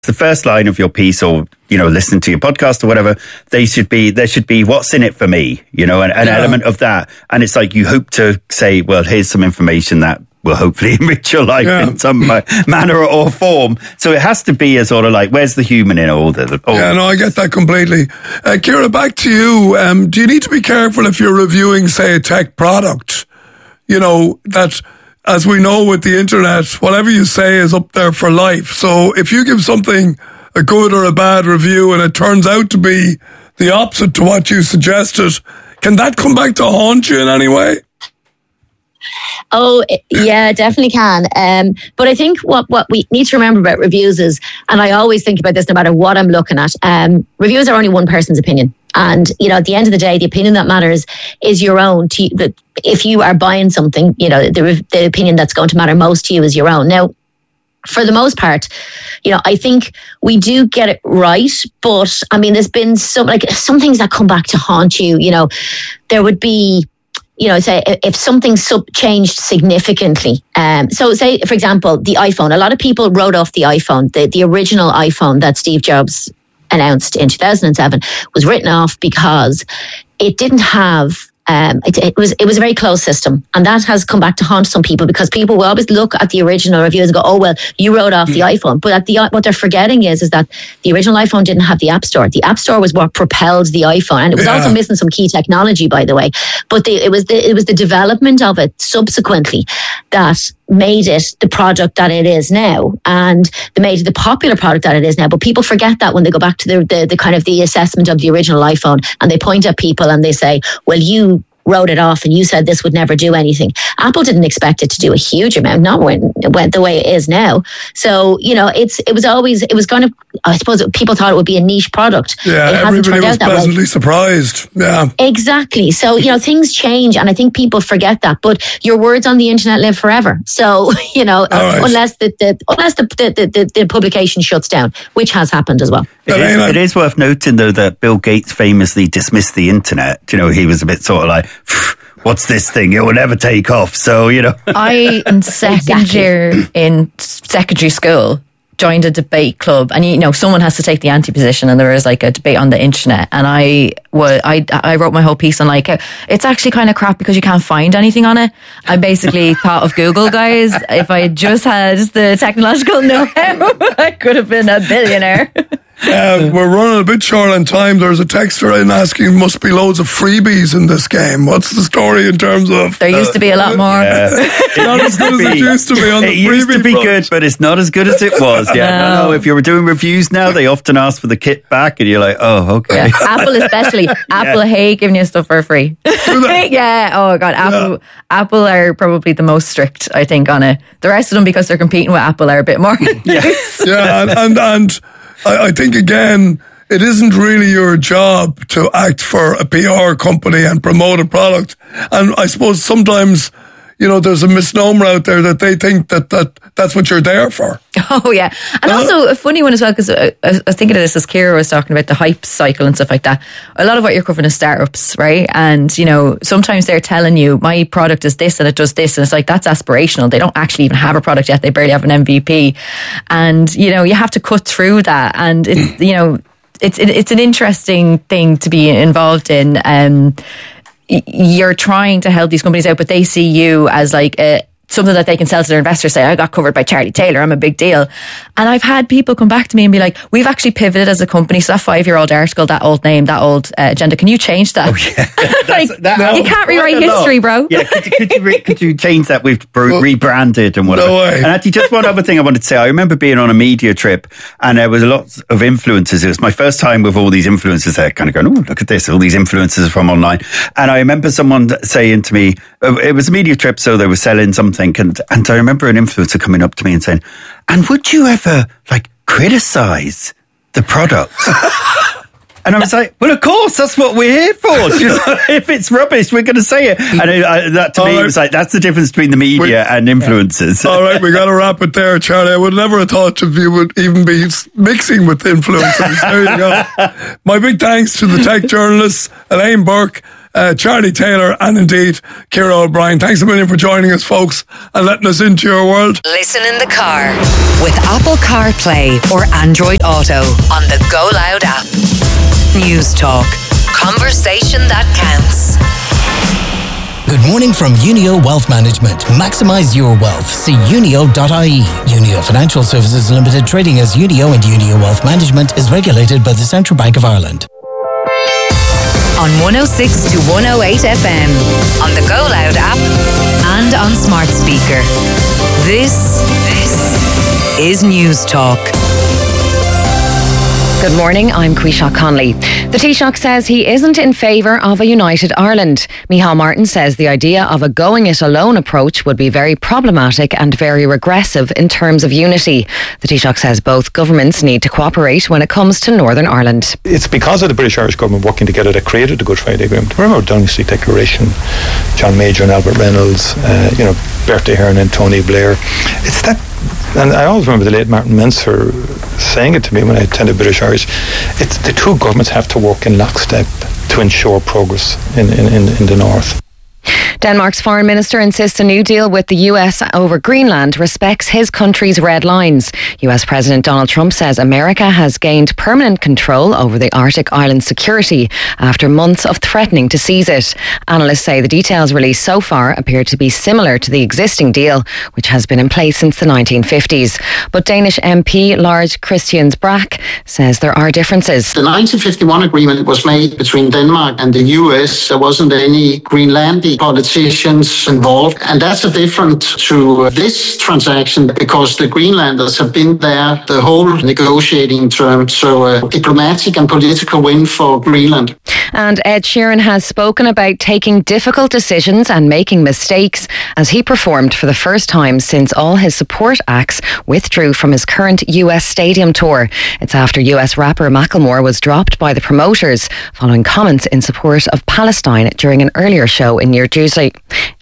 the first line of your piece, or listening to your podcast or whatever, there should be what's in it for me, an element of that. And it's like you hope to say, well, here's some information that will hopefully enrich your life in some manner or form. So it has to be a sort of like, where's the human in all the... Yeah, no, I get that completely. Kira, back to you. Do you need to be careful if you're reviewing, say, a tech product? That, as we know with the internet, whatever you say is up there for life. So if you give something a good or a bad review and it turns out to be the opposite to what you suggested, can that come back to haunt you in any way? Oh, yeah, definitely can. But I think what we need to remember about reviews is, and I always think about this no matter what I'm looking at, reviews are only one person's opinion. And, at the end of the day, the opinion that matters is your own. If you are buying something, the opinion that's going to matter most to you is your own. Now, for the most part, I think we do get it right. But, I mean, there's been some things that come back to haunt you. There would be... say if something changed significantly. So say, for example, the iPhone. A lot of people wrote off the iPhone. The original iPhone that Steve Jobs announced in 2007 was written off because it didn't have... It was a very closed system, and that has come back to haunt some people because people will always look at the original reviews and go, "Oh well, you wrote off the iPhone." But what they're forgetting is that the original iPhone didn't have the App Store. The App Store was what propelled the iPhone, and it was also missing some key technology, by the way. But it was the development of it subsequently that made it the product that it is now, and made it the popular product that it is now. But people forget that when they go back to the kind of the assessment of the original iPhone, and they point at people and they say, "Well, you wrote it off and you said this would never do anything." Apple didn't expect it to do a huge amount, not when it went the way it is now. So, it was kind of, I suppose people thought it would be a niche product. Yeah, everybody was pleasantly surprised. Yeah. Exactly. So, things change, and I think people forget that. But your words on the internet live forever. So, unless the publication shuts down, which has happened as well. It is worth noting, though, that Bill Gates famously dismissed the internet. He was a bit sort of like, what's this thing? It will never take off. So, I, in second year in secondary school, joined a debate club, and someone has to take the anti-position, and there was like a debate on the internet, and I wrote my whole piece on it's actually kind of crap because you can't find anything on it. I basically thought of Google, guys. If I just had the technological know-how, I could have been a billionaire. We're running a bit short on time. There's a texter in asking, must be loads of freebies in this game. What's the story in terms of... There used to be a lot more. Not as good as it used to be on the freebie. It used to be good, but it's not as good as it was. Yeah, no. If you're doing reviews now, they often ask for the kit back, and you're like, oh, okay. Yeah. Apple especially. Apple hate giving you stuff for free. Yeah, oh God. Apple are probably the most strict, I think, on it. The rest of them, because they're competing with Apple, are a bit more. and I think, again, it isn't really your job to act for a PR company and promote a product. And I suppose sometimes, there's a misnomer out there that they think that's what you're there for. Oh, yeah. And also a funny one as well, because I was thinking of this as Kira was talking about the hype cycle and stuff like that. A lot of what you're covering is startups, right? And, sometimes they're telling you, my product is this and it does this. And it's like, that's aspirational. They don't actually even have a product yet. They barely have an MVP. And, you have to cut through that. And it's, it's an interesting thing to be involved in. You're trying to help these companies out, but they see you as like something that they can sell to their investors. Say, I got covered by Charlie Taylor, I'm a big deal. And I've had people come back to me and be like, we've actually pivoted as a company, so that 5-year-old article, that old name, that old agenda, can you change that? Oh, yeah. You can't rewrite history, bro. Yeah, could you change that? We've rebranded and whatever. No way. And actually, just one other thing I wanted to say. I remember being on a media trip, and there was a lot of influencers. It was my first time with all these influencers there, kind of going, oh, look at this, all these influencers from online. And I remember someone saying to me, it was a media trip, so they were selling something, and I remember an influencer coming up to me and saying, and would you ever criticize the product? And I was like, well, of course, that's what we're here for. If it's rubbish, we're going to say it. And that to me, it was like, that's the difference between the media and influencers. All right, we got to wrap it there, Charlie. I would never have thought of you would even be mixing with influencers. There you go. My big thanks to the tech journalists, Elaine Burke Charlie Taylor, and indeed Ciara O'Brien. Thanks a million for joining us, folks, and letting us into your world. Listen in the car with Apple CarPlay or Android Auto on the Go Loud app. News Talk. Conversation that counts. Good morning from Unio Wealth Management. Maximise your wealth. See unio.ie. Unio Financial Services Limited, trading as Unio and Unio Wealth Management, is regulated by the Central Bank of Ireland. On 106 to 108 FM, on the Go Loud app and on smart speaker. This is News Talk. Good morning, I'm Quisha Conley. The Taoiseach says he isn't in favour of a united Ireland. Micheál Martin says the idea of a going-it-alone approach would be very problematic and very regressive in terms of unity. The Taoiseach says both governments need to cooperate when it comes to Northern Ireland. It's because of the British-Irish government working together that created the Good Friday Agreement. Remember Downing Street Declaration, John Major and Albert Reynolds, Bertie Ahern and Tony Blair. It's that. And I always remember the late Martin Menser saying it to me when I attended British Irish. It's the two governments have to work in lockstep to ensure progress in the north. Denmark's foreign minister insists a new deal with the US over Greenland respects his country's red lines. US President Donald Trump says America has gained permanent control over the Arctic island's security after months of threatening to seize it. Analysts say the details released so far appear to be similar to the existing deal, which has been in place since the 1950s. But Danish MP Lars Christians Brack says there are differences. The 1951 agreement was made between Denmark and the US. There wasn't any Greenlandic politicians involved, and that's a different to this transaction because the Greenlanders have been there the whole negotiating term, so a diplomatic and political win for Greenland. And Ed Sheeran has spoken about taking difficult decisions and making mistakes as he performed for the first time since all his support acts withdrew from his current US stadium tour. It's after US rapper Macklemore was dropped by the promoters following comments in support of Palestine during an earlier show in New Jersey.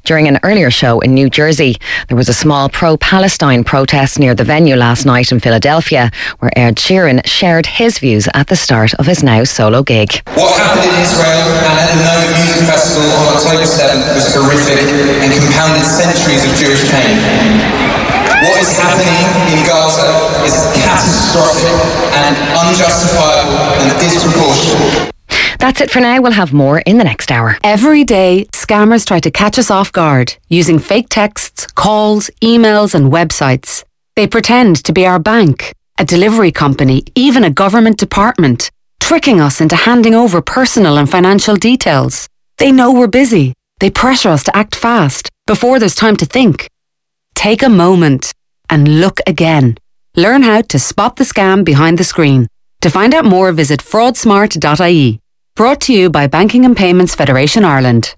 There was a small pro-Palestine protest near the venue last night in Philadelphia, where Ed Sheeran shared his views at the start of his now solo gig. What happened in Israel and at the Nova Music Festival on October 7th was horrific and compounded centuries of Jewish pain. What is happening in Gaza is catastrophic and unjustifiable and disproportionate. That's it for now. We'll have more in the next hour. Every day, scammers try to catch us off guard using fake texts, calls, emails and websites. They pretend to be our bank, a delivery company, even a government department, tricking us into handing over personal and financial details. They know we're busy. They pressure us to act fast before there's time to think. Take a moment and look again. Learn how to spot the scam behind the screen. To find out more, visit fraudsmart.ie. Brought to you by Banking and Payments Federation Ireland.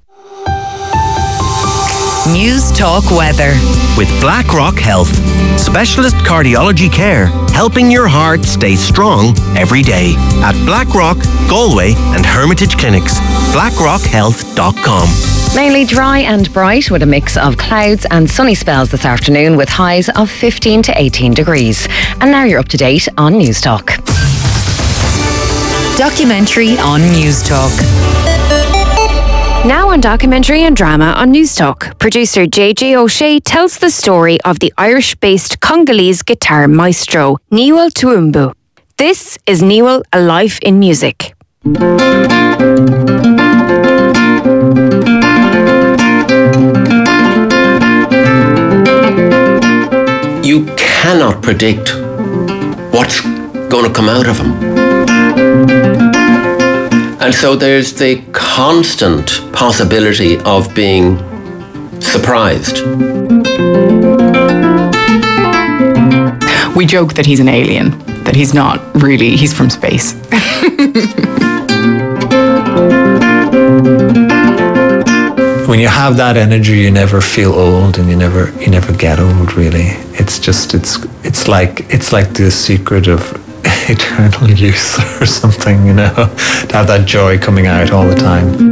News Talk Weather. With BlackRock Health. Specialist cardiology care, helping your heart stay strong every day. At BlackRock, Galway and Hermitage Clinics. BlackRockHealth.com. Mainly dry and bright with a mix of clouds and sunny spells this afternoon with highs of 15 to 18 degrees. And now you're up to date on News Talk. Documentary on News Talk. Now on documentary and drama on News Talk, producer JJ O'Shea tells the story of the Irish-based Congolese guitar maestro, Newell Tuumbu. This is Newell, A Life in Music. You cannot predict what's going to come out of him. And so there's the constant possibility of being surprised. We joke that he's an alien, that he's not really, he's from space. When you have that energy, you never feel old, and you never get old. Really, it's like the secret of eternal youth or something, you know, to have that joy coming out all the time.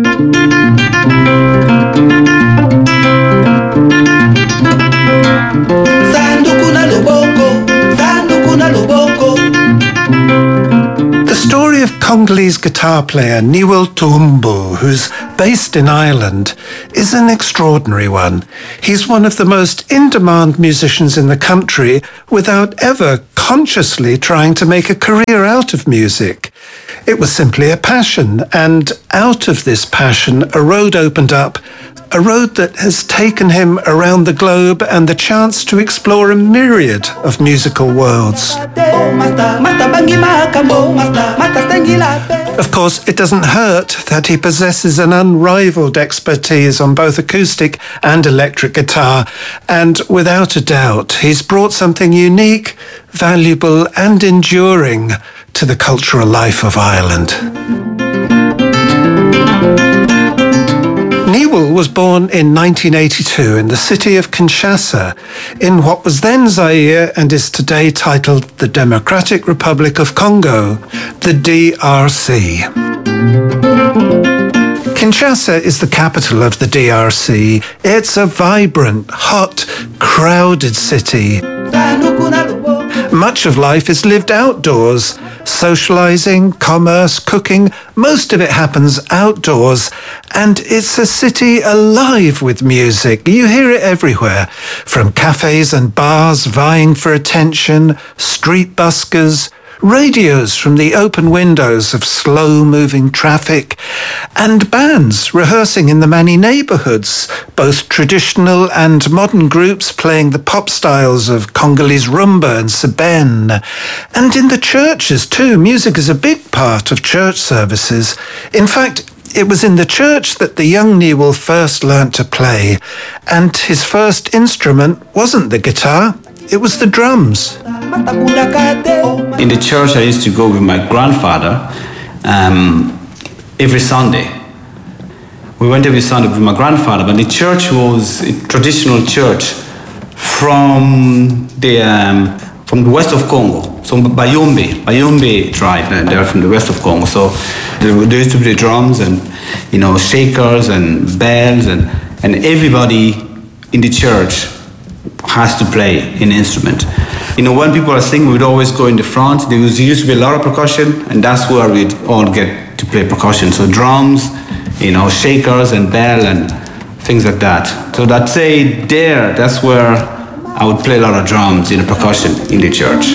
The story of Congolese guitar player Niwel Tuumbu, who's based in Ireland, is an extraordinary one. He's one of the most in-demand musicians in the country without ever consciously trying to make a career out of music. It was simply a passion, and out of this passion, a road opened up, a road that has taken him around the globe and the chance to explore a myriad of musical worlds. Of course, it doesn't hurt that he possesses an unrivaled expertise on both acoustic and electric guitar, and without a doubt, he's brought something unique, valuable and enduring to the cultural life of Ireland. Niwel was born in 1982 in the city of Kinshasa, in what was then Zaire and is today titled the Democratic Republic of Congo, the DRC. Kinshasa is the capital of the DRC. It's a vibrant, hot, crowded city. Much of life is lived outdoors. Socializing, commerce, cooking, most of it happens outdoors. And it's a city alive with music. You hear it everywhere, from cafes and bars vying for attention, street buskers, radios from the open windows of slow-moving traffic, and bands rehearsing in the many neighborhoods, both traditional and modern groups playing the pop styles of Congolese rumba and seben. And in the churches too, music is a big part of church services. In fact, it was in the church that the young Niwel first learnt to play, and his first instrument wasn't the guitar, it was the drums. In the church I used to go with my grandfather every Sunday. We went every Sunday with my grandfather, but the church was a traditional church from the west of Congo, so Bayombe tribe, and they're from the west of Congo. So there used to be the drums and shakers and bells and everybody in the church has to play an instrument. When people are singing, we'd always go in the front. There used to be a lot of percussion, and that's where we'd all get to play percussion. So drums, shakers and bell and things like that. So that's where I would play a lot of drums in the percussion in the church.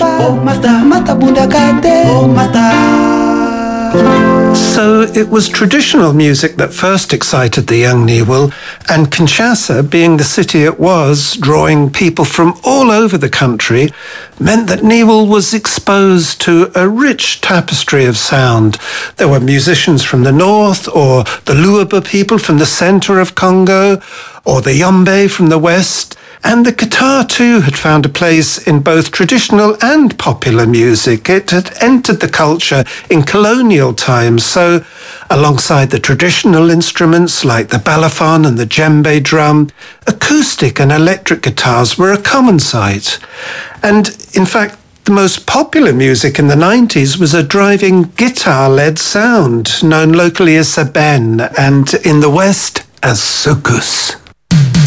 So it was traditional music that first excited the young Niwel, and Kinshasa, being the city it was, drawing people from all over the country, meant that Niwel was exposed to a rich tapestry of sound. There were musicians from the north, or the Luaba people from the centre of Congo, or the Yombe from the west. And the guitar too had found a place in both traditional and popular music. It had entered the culture in colonial times, so alongside the traditional instruments like the balafon and the djembe drum, acoustic and electric guitars were a common sight. And in fact, the most popular music in the 90s was a driving guitar-led sound, known locally as seben and in the West as soukous.